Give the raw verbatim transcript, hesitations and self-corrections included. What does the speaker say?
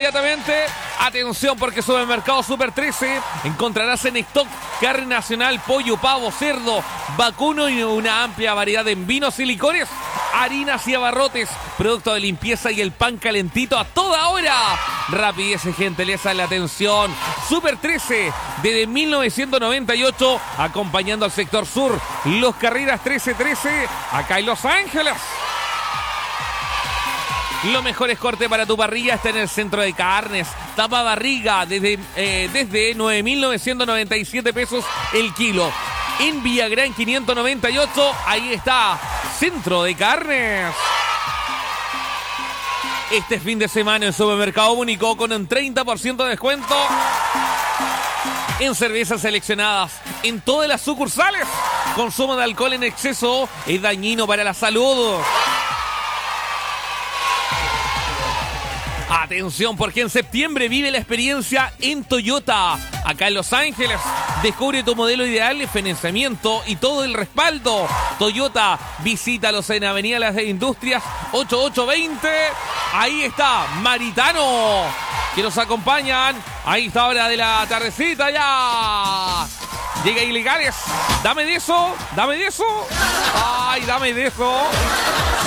inmediatamente. Atención, porque Supermercado Super trece encontrarás en stock carne nacional, pollo, pavo, cerdo, vacuno y una amplia variedad en vinos y licores, harinas y abarrotes, producto de limpieza y el pan calentito a toda hora. Rapidez y gentileza en la atención. Super trece, desde mil novecientos noventa y ocho, acompañando al sector sur. Los Carreras trece trece, acá en Los Ángeles. Los mejores cortes para tu parrilla está en el Centro de Carnes. Tapa barriga desde, eh, desde nueve mil novecientos noventa y siete pesos el kilo. En Villagrán quinientos noventa y ocho, ahí está Centro de Carnes. Este fin de semana en Supermercado Único con un treinta por ciento de descuento en cervezas seleccionadas en todas las sucursales. Consumo de alcohol en exceso es dañino para la salud. Atención, porque en septiembre vive la experiencia en Toyota, acá en Los Ángeles. Descubre tu modelo ideal de financiamiento y todo el respaldo. Toyota, visítalos en Avenida Las Industrias ochenta y ocho veinte. Ahí está Maritano, que nos acompañan. Ahí está hora de la tardecita ya. Llega Ilegales. Dame de eso, dame de eso. Ay, dame de eso.